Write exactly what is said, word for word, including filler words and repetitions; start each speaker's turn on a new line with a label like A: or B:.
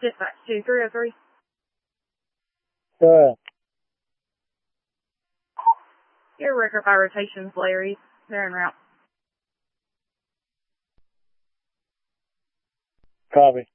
A: Dispatch two three oh three.
B: Go ahead.
A: Your record by rotations, Larry. They're en route.
B: Copy.